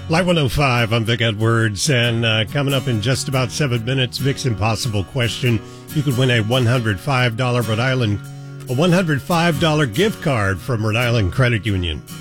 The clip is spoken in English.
Live 105, I'm Vic Edwards, and coming up in just about 7 minutes, Vic's Impossible Question. You could win a $105 $105 gift card from Rhode Island Credit Union.